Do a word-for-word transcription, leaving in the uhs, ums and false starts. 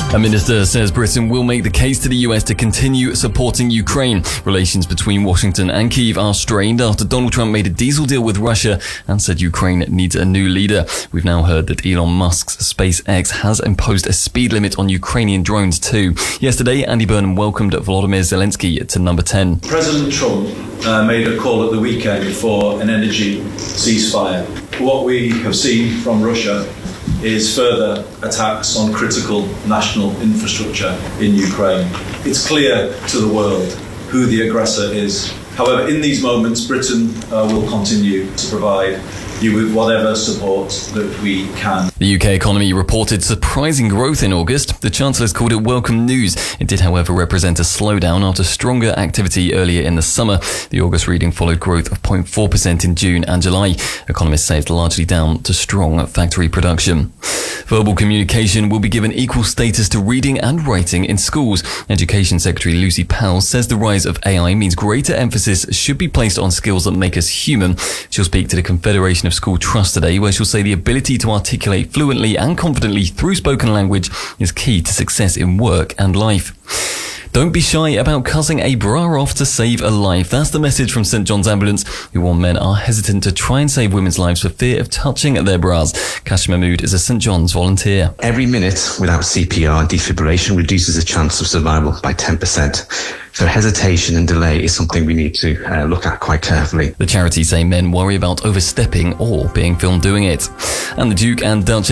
A minister says Britain will make the case to the U S to continue supporting Ukraine. Relations between Washington and Kyiv are strained after Donald Trump made a diesel deal with Russia and said Ukraine needs a new leader. We've now heard that Elon Musk's SpaceX has imposed a speed limit on Ukrainian drones too. Yesterday, Andy Burnham welcomed Volodymyr Zelensky to number ten. President Trump uh, made a call at the weekend for an energy ceasefire. What we have seen from Russia is further attacks on critical national infrastructure in Ukraine. It's clear to the world who the aggressor is. However, in these moments, Britain uh, will continue to provide you with whatever support that we can. The U K economy reported surprising growth in August. The Chancellor's called it welcome news. It did, however, represent a slowdown after stronger activity earlier in the summer. The August reading followed growth of zero point four percent in June and July. Economists say it's largely down to strong factory production. Verbal communication will be given equal status to reading and writing in schools. Education Secretary Lucy Powell says the rise of A I means greater emphasis should be placed on skills that make us human. She'll speak to the Confederation of School Trust today, where she'll say the ability to articulate fluently and confidently through spoken language is key to success in work and life. Don't be shy about cutting a bra off to save a life. That's the message from St John's Ambulance, who warn men are hesitant to try and save women's lives for fear of touching their bras. Kash Mahmood is a St John's volunteer. Every minute without C P R and defibrillation reduces the chance of survival by ten percent. So hesitation and delay is something we need to uh, look at quite carefully. The charity say men worry about overstepping or being filmed doing it. And the Duke and Duchess